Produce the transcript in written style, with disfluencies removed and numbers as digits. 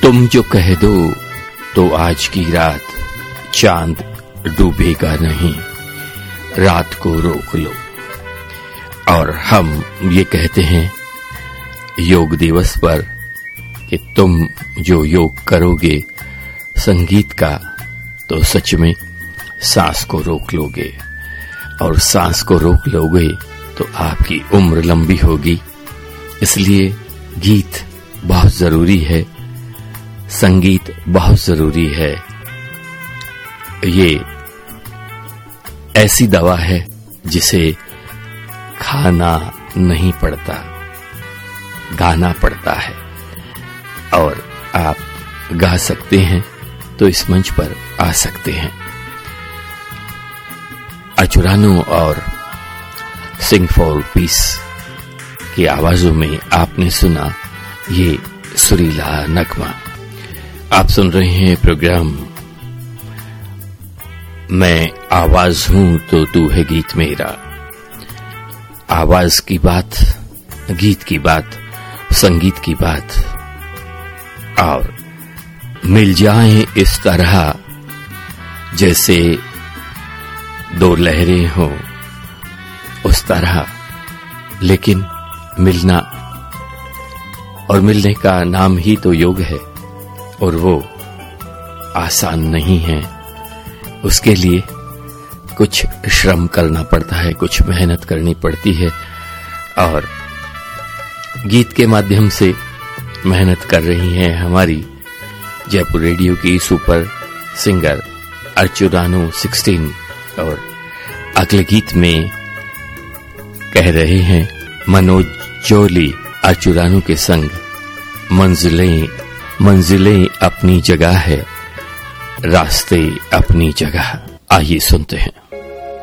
तुम जो कह दो तो आज की रात चांद डूबेगा नहीं, रात को रोक लो। और हम ये कहते हैं योग दिवस पर कि तुम जो योग करोगे संगीत का, तो सच में सांस को रोक लोगे, और सांस को रोक लोगे तो आपकी उम्र लंबी होगी। इसलिए गीत बहुत जरूरी है, संगीत बहुत जरूरी है। ये ऐसी दवा है जिसे खाना नहीं पड़ता, गाना पड़ता है। और आप गा सकते हैं तो इस मंच पर आ सकते हैं। अर्चुरानो और सिंग फॉर पीस की आवाजों में आपने सुना ये सुरीला नगमा। आप सुन रहे हैं प्रोग्राम मैं आवाज हूं तो तू है गीत मेरा। आवाज की बात, गीत की बात, संगीत की बात, और मिल जाएं इस तरह जैसे दो लहरें हों, उस तरह। लेकिन मिलना और मिलने का नाम ही तो योग है, और वो आसान नहीं है। उसके लिए कुछ श्रम करना पड़ता है, कुछ मेहनत करनी पड़ती है। और गीत के माध्यम से मेहनत कर रही हैं हमारी जयपुर रेडियो की सुपर सिंगर अर्चुरानो 16। और अगले गीत में कह रहे हैं मनोज जोली अर्चुरानो के संग, मंजिलें अपनी जगह है, रास्ते अपनी जगह। आइए सुनते हैं।